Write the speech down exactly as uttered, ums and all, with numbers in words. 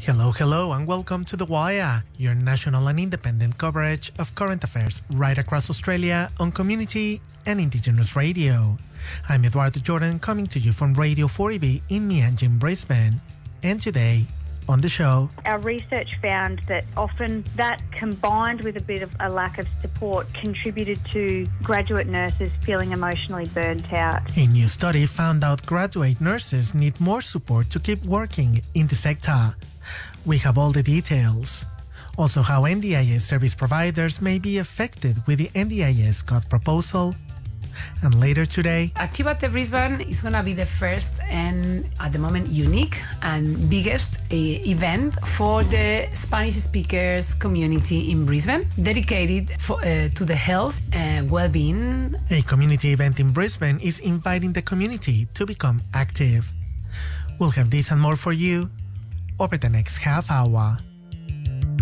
Hello, hello, and welcome to The Wire, your national and independent coverage of current affairs right across Australia on Community and Indigenous Radio. I'm Eduardo Jordan, coming to you from Radio four E B in Meanjin, Brisbane. And today, on the show, our research found that often that combined with a bit of a lack of support contributed to graduate nurses feeling emotionally burnt out. A new study found out graduate nurses need more support to keep working in the sector. We have all the details. Also, how N D I S service providers may be affected with the N D I S Code proposal. And later today, Activate Brisbane is going to be the first and at the moment unique and biggest uh, event for the Spanish speakers community in Brisbane, dedicated for, uh, to the health and well-being. A community event in Brisbane is inviting the community to become active. We'll have this and more for you over the next half hour.